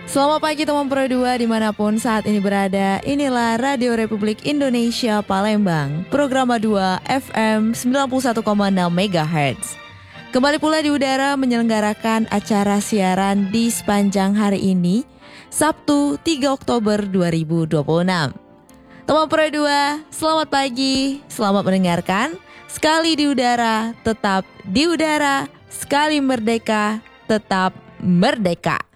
Selamat pagi teman Pro 2 dimanapun saat ini berada. Inilah Radio Republik Indonesia Palembang, Program 2 FM 91,6 MHz. Kembali pula di udara menyelenggarakan acara siaran di sepanjang hari ini, Sabtu 3 Oktober 2026. Teman Pro 2, selamat pagi, selamat mendengarkan. Sekali di udara, tetap di udara. Sekali merdeka, tetap merdeka.